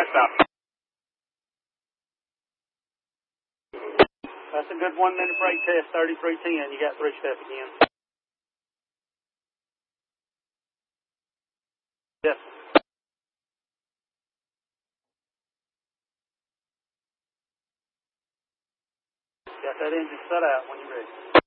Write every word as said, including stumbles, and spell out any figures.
stop. That's a good one minute brake test, thirty-three ten. You got three step again. Yes. Got that engine set out when you're ready.